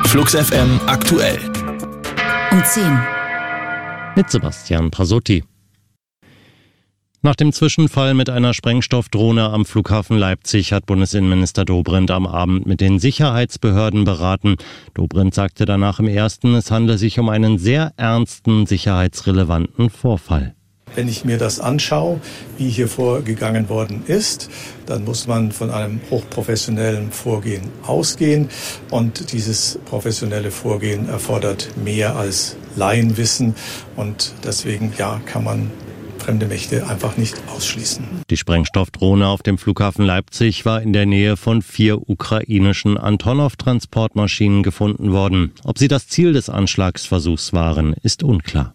Flux FM aktuell. Um 10. Mit Sebastian Prasotti. Nach dem Zwischenfall mit einer Sprengstoffdrohne am Flughafen Leipzig hat Bundesinnenminister Dobrindt am Abend mit den Sicherheitsbehörden beraten. Dobrindt sagte danach im Ersten, es handle sich um einen sehr ernsten, sicherheitsrelevanten Vorfall. Wenn ich mir das anschaue, wie hier vorgegangen worden ist, dann muss man von einem hochprofessionellen Vorgehen ausgehen. Und dieses professionelle Vorgehen erfordert mehr als Laienwissen. Und deswegen kann man fremde Mächte einfach nicht ausschließen. Die Sprengstoffdrohne auf dem Flughafen Leipzig war in der Nähe von 4 ukrainischen Antonov-Transportmaschinen gefunden worden. Ob sie das Ziel des Anschlagsversuchs waren, ist unklar.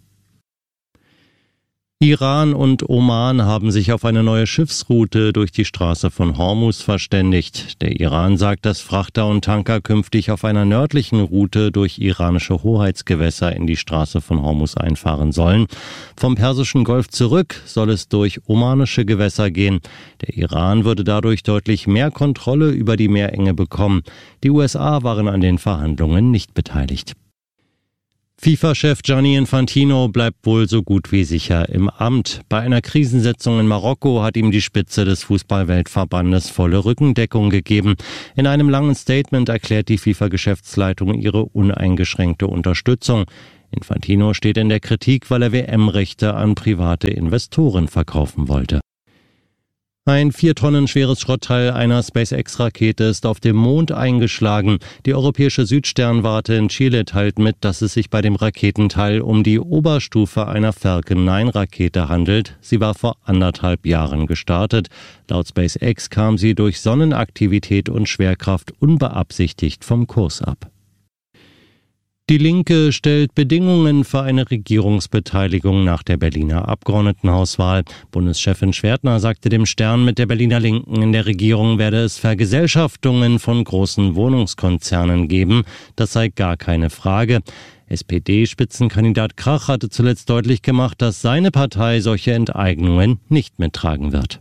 Iran und Oman haben sich auf eine neue Schiffsroute durch die Straße von Hormuz verständigt. Der Iran sagt, dass Frachter und Tanker künftig auf einer nördlichen Route durch iranische Hoheitsgewässer in die Straße von Hormuz einfahren sollen. Vom Persischen Golf zurück soll es durch omanische Gewässer gehen. Der Iran würde dadurch deutlich mehr Kontrolle über die Meerenge bekommen. Die USA waren an den Verhandlungen nicht beteiligt. FIFA-Chef Gianni Infantino bleibt wohl so gut wie sicher im Amt. Bei einer Krisensitzung in Marokko hat ihm die Spitze des Fußball-Weltverbandes volle Rückendeckung gegeben. In einem langen Statement erklärt die FIFA-Geschäftsleitung ihre uneingeschränkte Unterstützung. Infantino steht in der Kritik, weil er WM-Rechte an private Investoren verkaufen wollte. Ein 4 Tonnen schweres Schrottteil einer SpaceX-Rakete ist auf dem Mond eingeschlagen. Die europäische Südsternwarte in Chile teilt mit, dass es sich bei dem Raketenteil um die Oberstufe einer Falcon 9-Rakete handelt. Sie war vor 1,5 Jahren gestartet. Laut SpaceX kam sie durch Sonnenaktivität und Schwerkraft unbeabsichtigt vom Kurs ab. Die Linke stellt Bedingungen für eine Regierungsbeteiligung nach der Berliner Abgeordnetenhauswahl. Bundeschefin Schwertner sagte dem Stern, mit der Berliner Linken in der Regierung werde es Vergesellschaftungen von großen Wohnungskonzernen geben. Das sei gar keine Frage. SPD-Spitzenkandidat Krach hatte zuletzt deutlich gemacht, dass seine Partei solche Enteignungen nicht mittragen wird.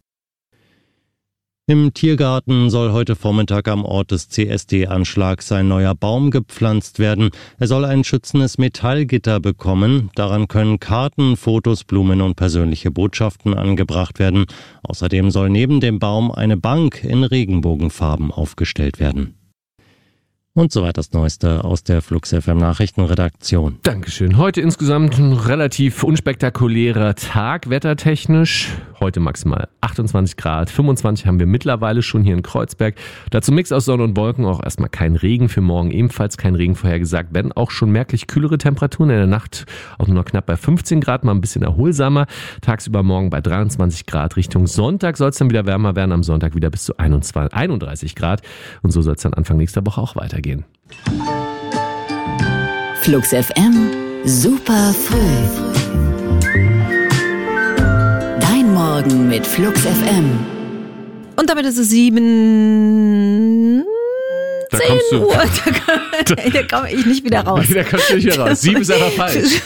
Im Tiergarten soll heute Vormittag am Ort des CSD-Anschlags ein neuer Baum gepflanzt werden. Er soll ein schützendes Metallgitter bekommen. Daran können Karten, Fotos, Blumen und persönliche Botschaften angebracht werden. Außerdem soll neben dem Baum eine Bank in Regenbogenfarben aufgestellt werden. Und soweit das Neueste aus der Flux FM Nachrichtenredaktion. Dankeschön. Heute insgesamt ein relativ unspektakulärer Tag, wettertechnisch. Heute maximal 28 Grad, 25 haben wir mittlerweile schon hier in Kreuzberg. Dazu Mix aus Sonne und Wolken, auch erstmal kein Regen, für morgen ebenfalls kein Regen vorhergesagt. Werden auch schon merklich kühlere Temperaturen, in der Nacht auch nur noch knapp bei 15 Grad, mal ein bisschen erholsamer. Tagsüber morgen bei 23 Grad. Richtung Sonntag soll es dann wieder wärmer werden, am Sonntag wieder bis zu 31 Grad. Und so soll es dann Anfang nächster Woche auch weitergehen. Flux FM, super früh. Dein Morgen mit Flux FM. Und damit ist es 7... Da 10 kommst du, Uhr. Da komme ich nicht wieder raus. Da kommst du nicht wieder raus. 7 ist einfach falsch.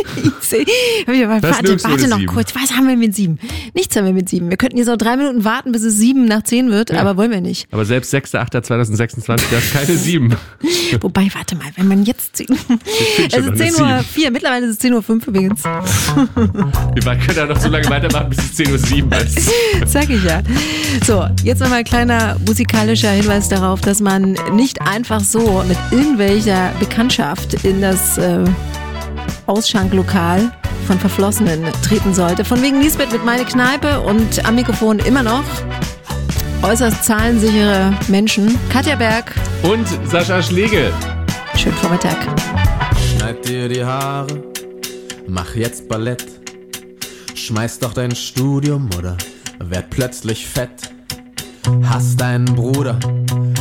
Warte noch 7. kurz. Was haben wir mit 7? Nichts haben wir mit 7. Wir könnten jetzt noch 3 Minuten warten, bis es 7 nach 10 wird, aber wollen wir nicht. Aber selbst 6.8.2026, das ist keine 7. Wobei, warte mal, wenn man jetzt... Es ist 10.04 Uhr. Mittlerweile ist es 10.05 Uhr übrigens. Wir können ja noch so lange weitermachen, bis es 10.07 Uhr ist. Sag ich ja. So, jetzt nochmal ein kleiner musikalischer Hinweis darauf, dass man nicht einfach so mit irgendwelcher Bekanntschaft in das Ausschanklokal von Verflossenen treten sollte. Von wegen Lisbeth mit Meine Kneipe und am Mikrofon immer noch äußerst zahlensichere Menschen. Katja Berg und Sascha Schlegel. Schönen Vormittag. Schneid dir die Haare, mach jetzt Ballett. Schmeiß doch dein Studium oder werd plötzlich fett. Hast deinen Bruder,